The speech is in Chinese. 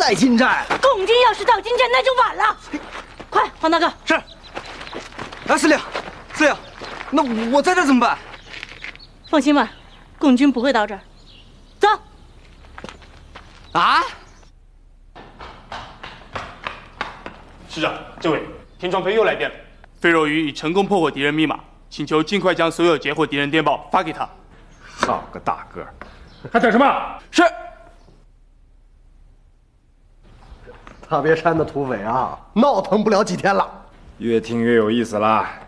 在金寨。 共军要是到金寨，那就晚了。快，黄大哥。 是。哎，司令，那我在这怎么办？ 放心吧，共军不会到这儿。走。 啊？ 师长，这位田壮飞又来电了。费若愚已成功破获敌人密码，请求尽快将所有截获敌人电报发给他。 好个大个儿！ 还等什么？ 是。 大别山的土匪啊，闹腾不了几天了。 越听越有意思了。